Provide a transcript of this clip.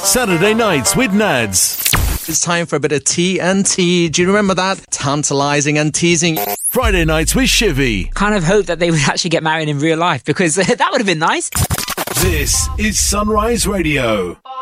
Saturday nights with Nads. It's time for a bit of TNT. Do you remember that? Tantalising and teasing. Friday nights with Shivy. Kind of hope that they would actually get married in real life, because that would have been nice. This is Sunrise Radio.